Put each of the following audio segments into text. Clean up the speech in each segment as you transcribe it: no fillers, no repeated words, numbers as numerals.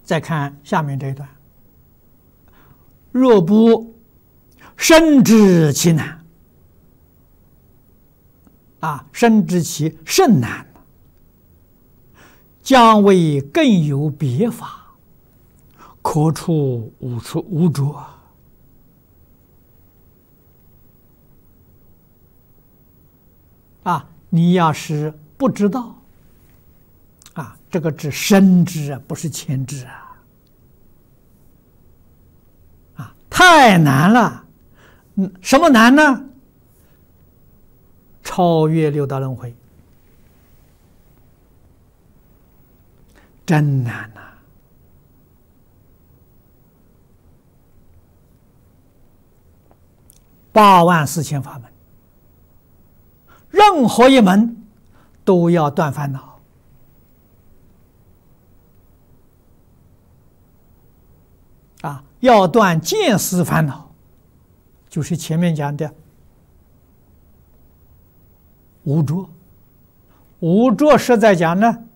再看下面这一段：若不深知其难，深知其甚难，将为更有别法，可处无着。你要是不知道，这个指深知不是浅知太难了。什么难呢？超越六道轮回，真难呐！84000法门，任何一门都要断烦恼。要断见思烦恼，就是前面讲的无着。无着实在讲呢，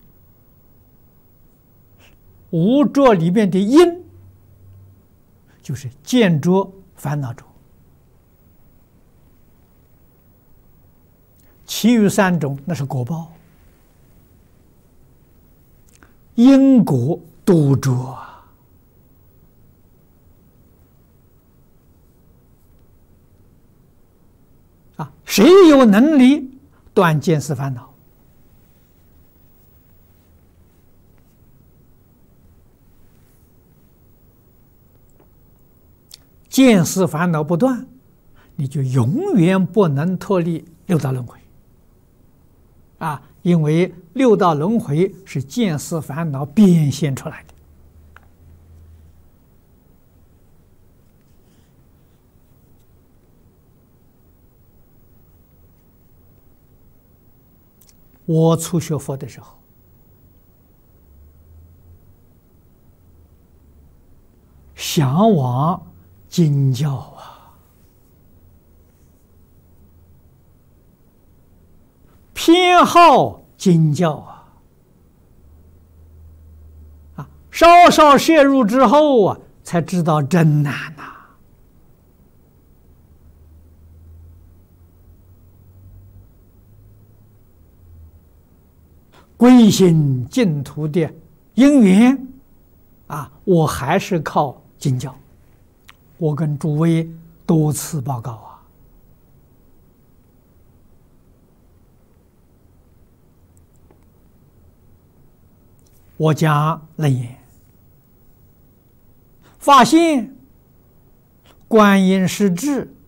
无着里面的因，就是见着烦恼着，其余3种那是果报，因果都着谁有能力断见思烦恼？见思烦恼不断，你就永远不能脱离六道轮回因为六道轮回是见思烦恼变现出来的。我初学佛的时候，向往经教偏好经教稍稍摄入之后才知道真难呐。归心净土的因缘我还是靠经教。我跟诸位多次报告我讲楞严，发现观音是智